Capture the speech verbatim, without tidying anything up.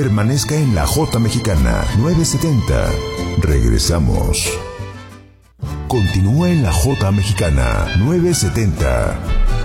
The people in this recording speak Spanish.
Permanezca en la J Mexicana nueve setenta. Regresamos. Continúa en la J Mexicana nueve setenta.